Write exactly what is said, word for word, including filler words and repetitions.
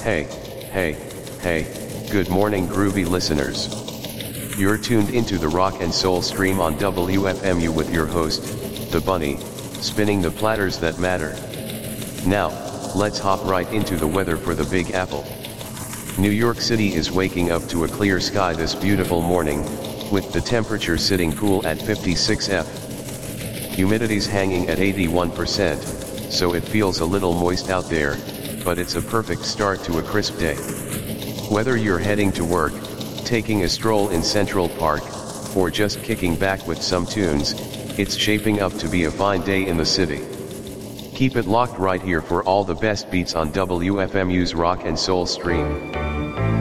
Hey, hey, hey, good morning groovy listeners. You're tuned into the Rock and Soul Stream on W F M U with your host, The Bunny, spinning the platters that matter. Now, let's hop right into the weather for the Big Apple. New York City is waking up to a clear sky this beautiful morning, with the temperature sitting cool at fifty-six Fahrenheit. Humidity's hanging at eighty-one percent, so it feels a little moist out there, but it's a perfect start to a crisp day. Whether you're heading to work, taking a stroll in Central Park, or just kicking back with some tunes, it's shaping up to be a fine day in the city. Keep it locked right here for all the best beats on W F M U's Rock and Soul Stream.